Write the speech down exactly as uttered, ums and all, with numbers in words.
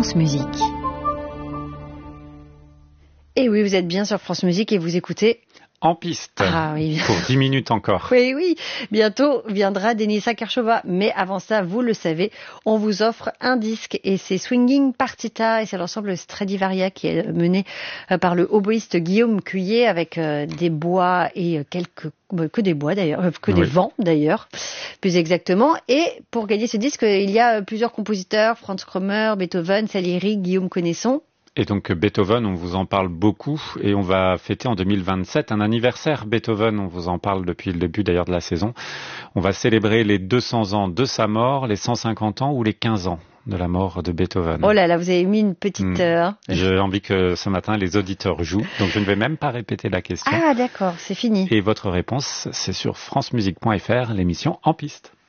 France Musique. Et oui, vous êtes bien sur France Musique et vous écoutez En piste, ah, oui. pour dix minutes encore. Oui, oui, bientôt viendra Denisa Karchova. Mais avant ça, vous le savez, on vous offre un disque et c'est Swinging Partita et c'est l'ensemble Stradivaria qui est mené par le oboïste Guillaume Cuillet avec des bois et quelques que des bois d'ailleurs, que des oui. vents d'ailleurs, plus exactement. Et pour gagner ce disque, il y a plusieurs compositeurs, Franz Krommer, Beethoven, Salieri, Guillaume Connaisson. Et donc Beethoven, on vous en parle beaucoup et on va fêter en deux mille vingt-sept un anniversaire Beethoven, on vous en parle depuis le début d'ailleurs de la saison. On va célébrer les deux cents ans de sa mort, les cent cinquante ans ou les quinze ans de la mort de Beethoven. Oh là là, vous avez mis une petite... Mmh. Euh... J'ai envie que ce matin les auditeurs jouent, donc je ne vais même pas répéter la question. Ah d'accord, c'est fini. Et votre réponse, c'est sur francemusique point f r, l'émission En piste.